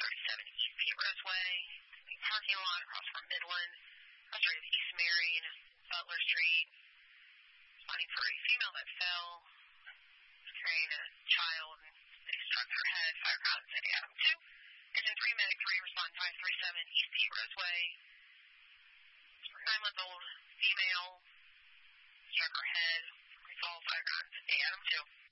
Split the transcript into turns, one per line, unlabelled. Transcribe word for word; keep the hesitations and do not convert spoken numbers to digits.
thirty-seven East Pete Roseway, parking lot across from Midland. I was driving East Marion, Butler Street, responding for a female that fell, carrying a child, and they struck her head, fire grounds at Adam two. Engine three, medic three, respond five three seven East Pete Roseway. Nine-month-old female, struck her head, resolve fire grounds at Adam two.